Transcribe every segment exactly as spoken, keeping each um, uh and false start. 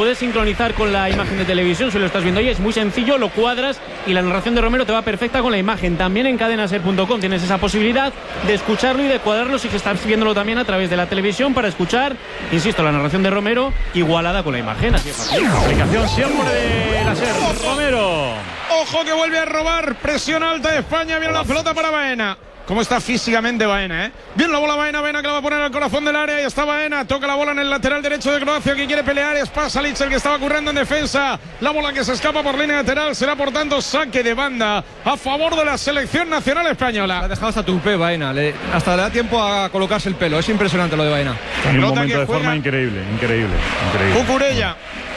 puedes sincronizar con la imagen de televisión si lo estás viendo ahí. Es muy sencillo, lo cuadras y la narración de Romero te va perfecta con la imagen. También en cadena ser punto com tienes esa posibilidad de escucharlo y de cuadrarlo si estás viéndolo también a través de la televisión para escuchar, insisto, la narración de Romero igualada con la imagen. Así es fácil. Aplicación siempre de la SER. Romero. Ojo que vuelve a robar. Presión alta de España. Viene la pelota para Baena. ¿Cómo está físicamente Baena, eh? Bien la bola Baena, Baena que la va a poner al corazón del área. Y está Baena, toca la bola en el lateral derecho de Croacia que quiere pelear. Es Pasalic el que estaba corriendo en defensa. La bola que se escapa por línea lateral. Será por tanto saque de banda a favor de la selección nacional española. Ha dejado hasta tupé Baena. Le, hasta le da tiempo a colocarse el pelo. Es impresionante lo de Baena. En un momento de forma increíble, increíble, increíble. Cucurella.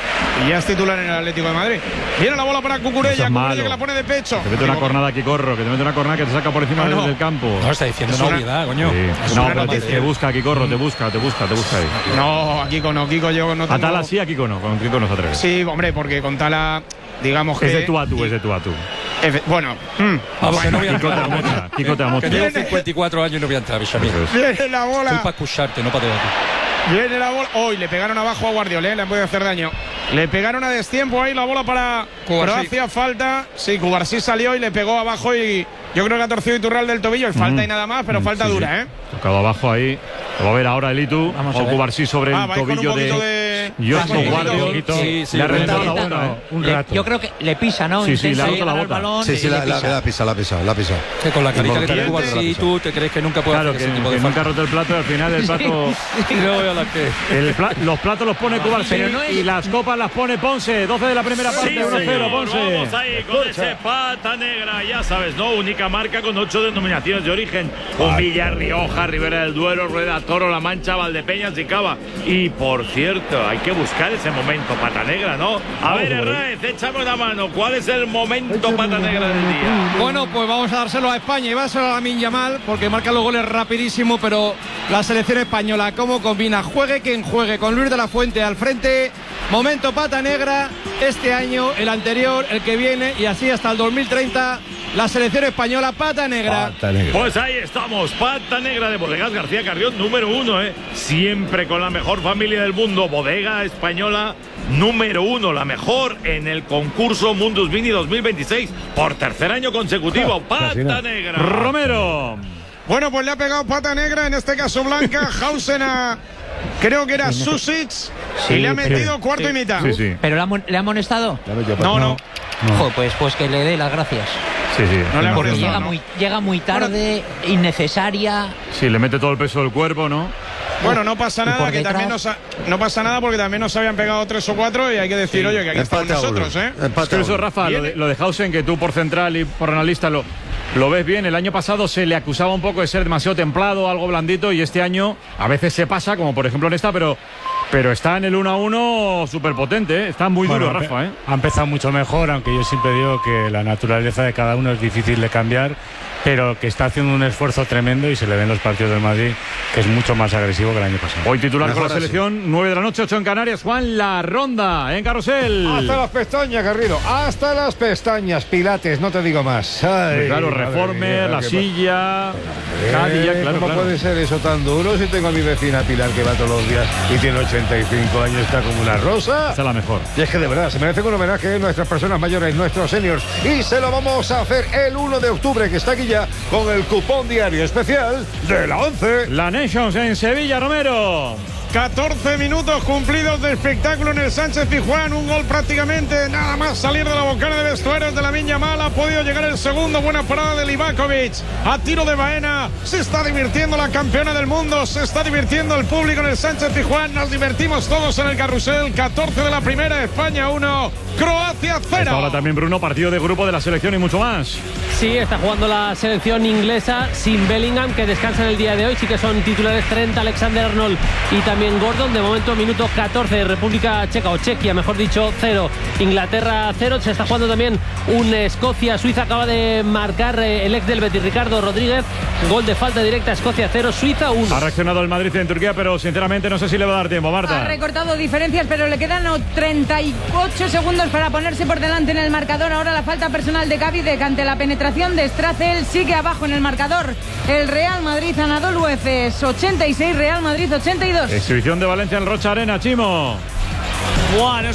Y ya es titular en el Atlético de Madrid. Viene la bola para Cucurella. No Cucurella que la pone de pecho. Te mete una cornada aquí, Corro. Que te mete una cornada que te saca por encima no, no. Del, del campo. No, está diciendo una obviedad, coño. Sí. No, pero te, te busca aquí, Corro. Te busca, te busca, te busca ahí. No, a Kiko no. Kiko yo no tengo... A Tala sí, a Kiko no. Con Kiko no se atreve. Sí, hombre, porque con Tala, digamos que... Es de tú a tú, es de tú a tú. Efe, bueno. Mm. Vamos, bueno no voy a Kiko te amocha. Kiko te amocha. Que tengo cincuenta y cuatro años y no voy a entrar, Bichamil. Viene la bola. Estoy para escucharte, no para debate. Viene la bola. Hoy oh, le pegaron abajo a Guardiola, ¿eh? Le han podido hacer daño. Le pegaron a destiempo ahí la bola para Croacia. Falta. Sí, Cubarsí salió y le pegó abajo y yo creo que ha torcido Iturralde del tobillo. Y falta mm. y nada más, pero mm, falta sí, dura, ¿eh? Tocado abajo ahí. Lo va a ver ahora el Itu. O Cubarsí sobre ah, el tobillo de, de... Joshua Guardiola. Sí, sí, le ha reventado la boca, ¿eh? Un rato. Le, yo creo que le pisa, ¿no? Sí, sí, le ha roto la bota. Balón, sí, sí, la, la, la pisa, la pisa, la pisa. Que con la carita que tiene Cubarsí, tú te crees que nunca puede claro, hacer que, ese tipo que de nunca ha roto el plato y al final el plato. Y luego a la que. El pla los platos los pone Cubarsí no es... y las copas las pone Ponce. doce de la primera parte, sí, uno cero, Ponce. Vamos ahí con ese pata negra, ya sabes, ¿no? Única marca con ocho denominaciones de origen. Humilla, Rioja, Ribera del Duero, Rueda, Toro, La Mancha, Valdepeñas y Cava. Y por cierto, hay que buscar ese momento pata negra, ¿no? A ver, Herraiz, échame una mano. ¿Cuál es el momento pata negra del día? Bueno, pues vamos a dárselo a España y va a ser a Lamine Yamal porque marca los goles rapidísimo, pero la selección española, ¿cómo combina? Juegue quien juegue, con Luis de la Fuente al frente. Momento pata negra este año, el anterior, el que viene y así hasta el dos mil treinta. La selección española, pata negra. Pata negra. Pues ahí estamos, pata negra de Bodegas García Carrión, número uno, ¿eh? Siempre con la mejor familia del mundo. Bodega española número uno, la mejor en el concurso Mundus Vini dos mil veintiséis por tercer año consecutivo. Pata negra. Romero. Bueno, pues le ha pegado pata negra, en este caso blanca, Hausen a... Creo que era Susic sí, y le ha metido sí, cuarto sí, y mitad. Sí, sí. ¿Pero le ha, le ha amonestado? No, no. no. Ojo, pues, pues que le dé las gracias. Sí, sí. No le Porque llega, ¿no? muy, llega muy tarde, bueno, innecesaria. Sí, le mete todo el peso del cuerpo, ¿no? Bueno, no pasa nada, que también nos ha, no pasa nada porque también nos habían pegado tres o cuatro y hay que decir, sí, oye, que aquí estamos nosotros, ¿eh? Pero eso, Rafa, lo de, lo de Hausen, que tú por central y por analista lo, lo ves bien. El año pasado se le acusaba un poco de ser demasiado templado, algo blandito, y este año a veces se pasa, como por ejemplo en esta, pero... Pero está en el uno a uno súper potente, ¿eh? Está muy bueno, duro, Rafa, ¿eh? Ha empezado mucho mejor, aunque yo siempre digo que la naturaleza de cada uno es difícil de cambiar, pero que está haciendo un esfuerzo tremendo y se le ven los partidos del Madrid, que es mucho más agresivo que el año pasado. Hoy titular mejor con la así. selección, nueve de la noche, ocho en Canarias, Juan La Ronda, en Carrusel. Hasta las pestañas, Garrido, hasta las pestañas, Pilates, no te digo más. Ay, claro, Reformer, la silla, Cadillac, claro, ¿Cómo claro. puede ser eso tan duro si tengo a mi vecina Pilar que va todos los días y tiene ochenta y cinco años, está como una rosa? Esa es la mejor. Y es que de verdad, se merece un homenaje a nuestras personas mayores, nuestros seniors, y se lo vamos a hacer el uno de octubre, que está aquí ya, con el cupón diario especial de la once. La Nations en Sevilla, Romero. catorce minutos cumplidos de espectáculo en el Sánchez Pizjuán. Un gol prácticamente nada más salir de la bocana de vestuarios de Lamine Yamal. Ha podido llegar el segundo. Buena parada de Livakovic. A tiro de Baena. Se está divirtiendo la campeona del mundo. Se está divirtiendo el público en el Sánchez Pizjuán. Nos divertimos todos en el carrusel. catorce de la primera. España uno. Croacia cero. Ahora también, Bruno, partido de grupo de la selección y mucho más. Sí, está jugando la selección inglesa sin Bellingham, que descansa en el día de hoy. Sí que son titulares Trent, Alexander-Arnold y también Gordon. De momento, minuto catorce, República Checa, o Chequia, mejor dicho, cero. Inglaterra cero. Se está jugando también un Escocia-Suiza. Acaba de marcar el ex del Betis, Ricardo Rodríguez. Gol de falta directa, Escocia cero, Suiza uno. Ha reaccionado el Madrid en Turquía, pero sinceramente no sé si le va a dar tiempo, Marta. Ha recortado diferencias, pero le quedan treinta y ocho segundos para ponerse por delante en el marcador. Ahora la falta personal de Cavide, que ante la penetración de Stracel sigue abajo en el marcador. El Real Madrid, Anadolu Efes ochenta y seis, Real Madrid ochenta y dos. Exhibición de Valencia en Rocha Arena, Chimo. Bueno,